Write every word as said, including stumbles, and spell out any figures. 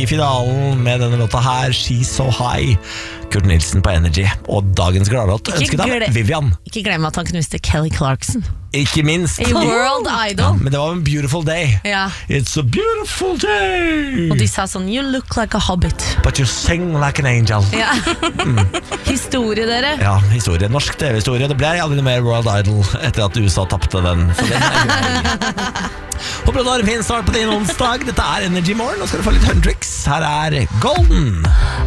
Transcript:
i finalen med denne låta her, She's So High. Kurt Nilsen på Energy. Og dagens gladlåt ønsket av glem- Vivian. Ikke glem at han knuste Kelly Clarkson Ikke minst. i World Ja, Idol. men det var en beautiful day. Ja. It's a beautiful day. Og de sa sånn, you look like a hobbit. But you sing like an angel. Ja. Historie, dere. Ja, historie. Norsk T V-historie. Det ble aldri noe mer World Idol etter at U S A tappte den. Så det er grei. Håper du har en fin start på din onsdag. Dette er Energy Morgen. Nå skal du få litt Hundrix. Her er Golden.